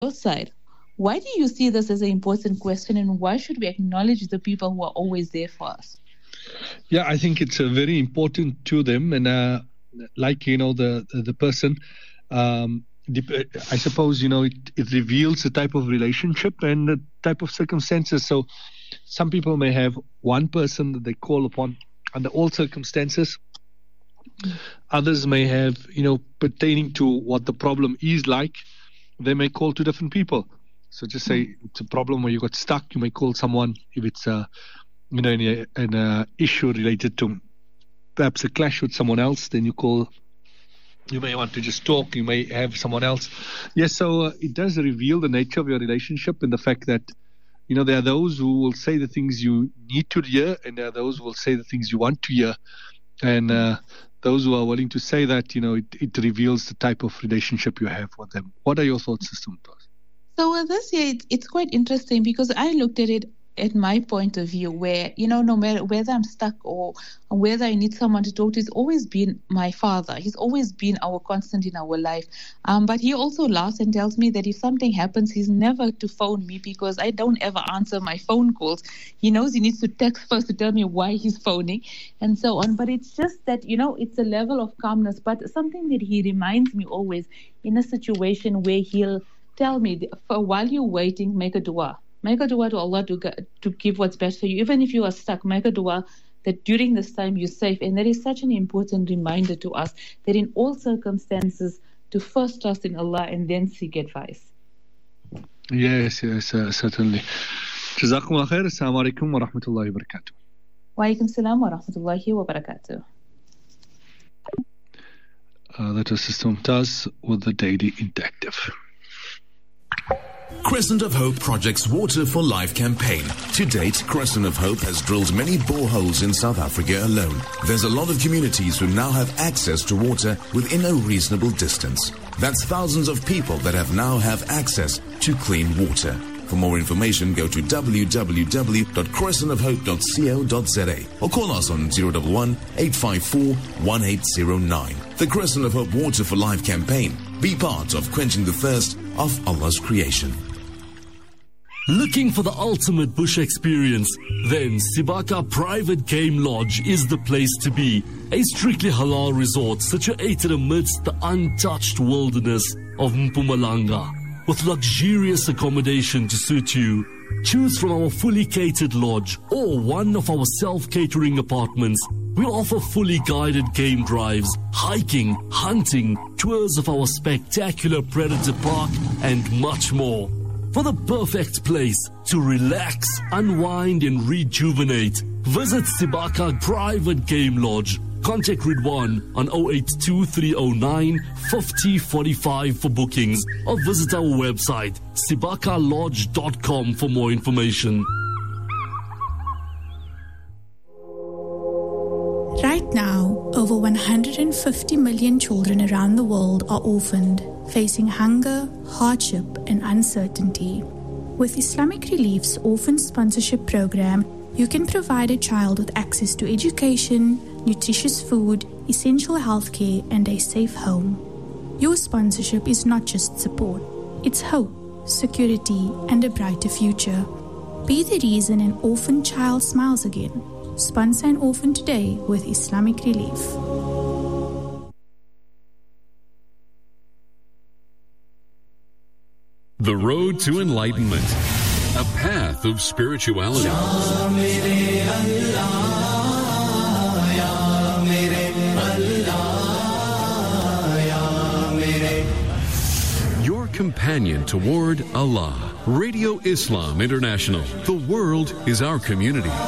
outside. Why do you see this as an important question, and why should we acknowledge the people who are always there for us? Yeah, I think it's very important to them, and the person, I suppose it reveals the type of relationship and the type of circumstances. So some people may have one person that they call upon under all circumstances. Others may have, pertaining to what the problem is like, they may call two different people. So just say it's a problem where you got stuck, you may call someone. If it's an issue related to perhaps a clash with someone else, then you may want to just talk, you may have someone else. Yes, so it does reveal the nature of your relationship and the fact that, there are those who will say the things you need to hear, and there are those who will say the things you want to hear. And those who are willing to say that, it reveals the type of relationship you have with them. What are your thoughts, Sister Mumtaz? So with this year, it's quite interesting because I looked at it at my point of view where, no matter whether I'm stuck or whether I need someone to talk to, he's always been my father. He's always been our constant in our life. But he also laughs and tells me that if something happens, he's never to phone me because I don't ever answer my phone calls. He knows he needs to text first to tell me why he's phoning and so on. But it's just that, it's a level of calmness, but something that he reminds me always in a situation where he'll tell me, while you're waiting, make a dua. Make a dua to Allah to give what's best for you. Even if you are stuck, make a dua that during this time you're safe. And that is such an important reminder to us that in all circumstances, to first trust in Allah and then seek advice. Yes, certainly. Jazakumullah khair. Assalamu alaikum wa rahmatullahi wa barakatuh. Wa alaikum salam wa rahmatullahi wa barakatuh. That was Sister Mumtaz with the Daily Interactive. Crescent of Hope Project's Water for Life campaign. To date, Crescent of Hope has drilled many boreholes in South Africa alone. There's a lot of communities who now have access to water within a reasonable distance. That's thousands of people that now have access to clean water. For more information, go to www.crescentofhope.co.za or call us on 011-854-1809. The Crescent of Hope Water for Life campaign. Be part of quenching the thirst of Allah's creation. Looking for the ultimate bush experience? Then Sibaka Private Game Lodge is the place to be. A strictly halal resort situated amidst the untouched wilderness of Mpumalanga. With luxurious accommodation to suit you. Choose from our fully catered lodge or one of our self-catering apartments. We offer fully guided game drives, hiking, hunting, tours of our spectacular Predator Park and much more. For the perfect place to relax, unwind and rejuvenate, visit Sibaka Private Game Lodge. Contact Ridwan on 082-309-5045 for bookings or visit our website sibakalodge.com for more information. Right now, over 150 million children around the world are orphaned, facing hunger, hardship, and uncertainty. With Islamic Relief's Orphan Sponsorship Program, you can provide a child with access to education, nutritious food, essential healthcare, and a safe home. Your sponsorship is not just support, it's hope, security, and a brighter future. Be the reason an orphan child smiles again. Sponsor an orphan today with Islamic Relief. The road to enlightenment, a path of spirituality. Your companion toward Allah. Radio Islam International. The world is our community.